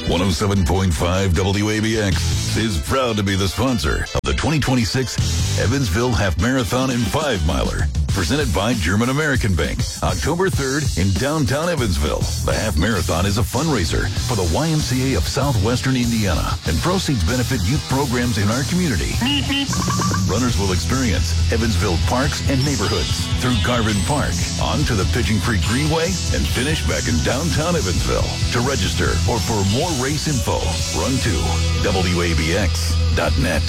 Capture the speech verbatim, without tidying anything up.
one oh seven point five W A B X is proud to be the sponsor of the twenty twenty-six Evansville Half Marathon and Five Miler. Presented by German American Bank, October third in downtown Evansville. The Half Marathon is a fundraiser for the Y M C A of Southwestern Indiana, and proceeds benefit youth programs in our community. Runners will experience Evansville parks and neighborhoods through Garvin Park, on to the Pigeon Creek Greenway, and finish back in downtown Evansville. To register or for more race info, run to W A B X dot net.